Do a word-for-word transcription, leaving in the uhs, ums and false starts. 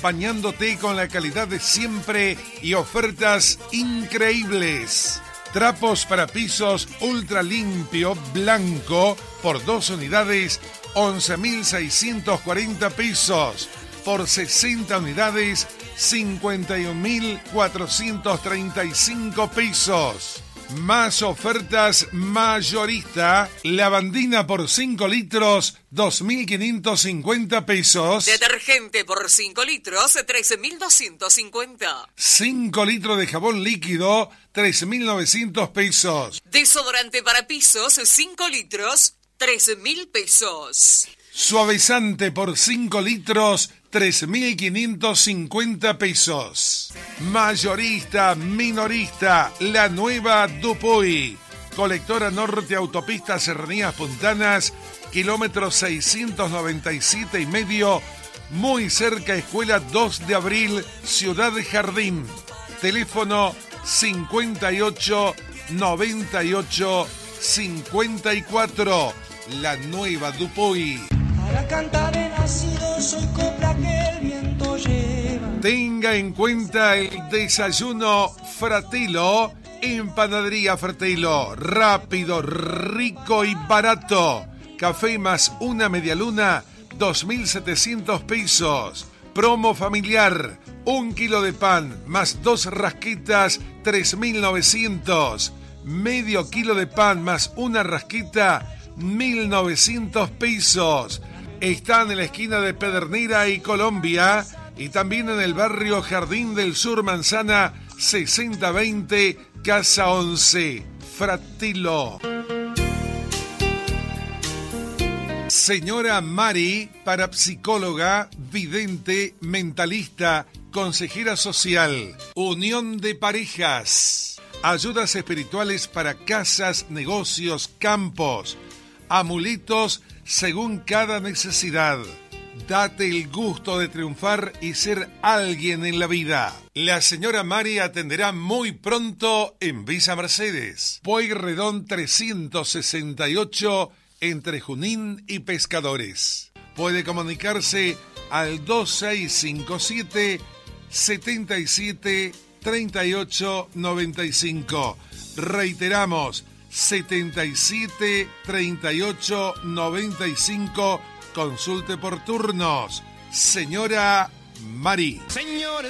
acompañándote con la calidad de siempre y ofertas increíbles. Trapos para pisos ultra limpio blanco por dos unidades, once mil seiscientos cuarenta pesos. Por sesenta unidades, cincuenta y un mil cuatrocientos treinta y cinco pesos. Más ofertas mayorista. Lavandina por cinco litros, dos mil quinientos cincuenta pesos. Detergente por cinco litros, trece mil doscientos cincuenta. cinco litros de jabón líquido, trece mil novecientos pesos. Desodorante para pisos, cinco litros, trece mil pesos. Suavizante por cinco litros, tres mil quinientos cincuenta pesos. Mayorista, minorista, la nueva Dupuy. Colectora Norte, Autopista Serranías Puntanas, kilómetro seiscientos noventa y siete y medio, muy cerca Escuela dos de abril, Ciudad Jardín. Teléfono cincuenta y ocho, noventa y ocho, cincuenta y cuatro. La nueva Dupuy. Para cantar he nacido, soy copla que el viento lleva. Tenga en cuenta el desayuno Fratello en Panadería Fratello. Rápido, rico y barato. Café más una medialuna, dos mil setecientos pesos. Promo familiar, un kilo de pan más dos rasquitas, tres mil novecientos. Medio kilo de pan más una rasquita, mil novecientos pesos. Están en la esquina de Pedernera y Colombia y también en el barrio Jardín del Sur, Manzana sesenta veinte, Casa once. Fratello. Señora Mari, parapsicóloga, vidente, mentalista, consejera social, unión de parejas, ayudas espirituales para casas, negocios, campos, amuletos según cada necesidad. Date el gusto de triunfar y ser alguien en la vida. La señora Mari atenderá muy pronto en Villa Mercedes, Pueyrredón trescientos sesenta y ocho, entre Junín y Pescadores. Puede comunicarse al dos seis cinco siete, setenta y siete, treinta y ocho noventa y cinco. Reiteramos, setenta y siete, treinta y ocho noventa y cinco. Consulte por turnos. Señora Mari. Señores.